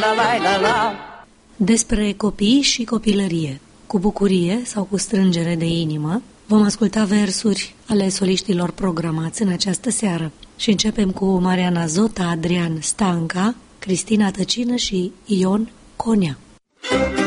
Despre copii și copilărie, cu bucurie sau cu strângere de inimă, vom asculta versuri ale soliștilor programați în această seară. Și începem cu Mariana Zota, Adrian Stanca, Cristina Tăcină și Ion Conea.